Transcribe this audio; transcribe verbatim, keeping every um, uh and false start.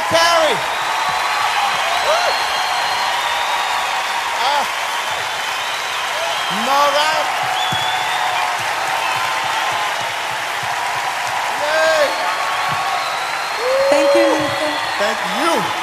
Mariah Carey. Uh, Mariah. Yay. Thank you, Lisa. Thank you.